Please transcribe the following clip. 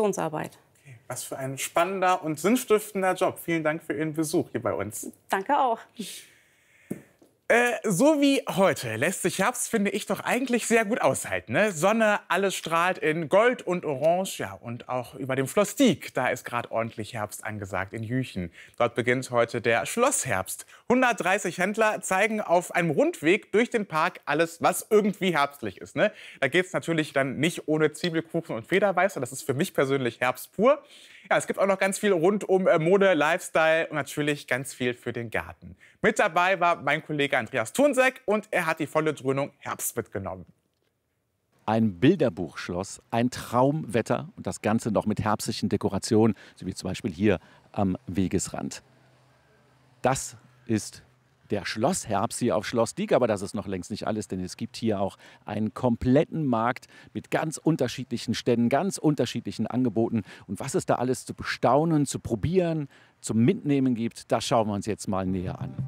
Dekorationsarbeit. Okay. Was für ein spannender und sinnstiftender Job. Vielen Dank für Ihren Besuch hier bei uns. Danke auch. So wie heute lässt sich Herbst, finde ich, doch eigentlich sehr gut aushalten. Ne? Sonne, alles strahlt in Gold und Orange. Ja, und auch über dem Schloss Diek, da ist gerade ordentlich Herbst angesagt in Jüchen. Dort beginnt heute der Schlossherbst. 130 Händler zeigen auf einem Rundweg durch den Park alles, was irgendwie herbstlich ist. Ne? Da geht es natürlich dann nicht ohne Zwiebelkuchen und Federweißer. Das ist für mich persönlich Herbst pur. Ja, es gibt auch noch ganz viel rund um Mode, Lifestyle und natürlich ganz viel für den Garten. Mit dabei war mein Kollege Andreas Thunseck und er hat die volle Dröhnung Herbst mitgenommen. Ein Bilderbuchschloss, ein Traumwetter und das Ganze noch mit herbstlichen Dekorationen, so wie zum Beispiel hier am Wegesrand. Das ist der Schlossherbst hier auf Schloss Diek, aber das ist noch längst nicht alles, denn es gibt hier auch einen kompletten Markt mit ganz unterschiedlichen Ständen, ganz unterschiedlichen Angeboten. Und was es da alles zu bestaunen, zu probieren, zum Mitnehmen gibt, das schauen wir uns jetzt mal näher an.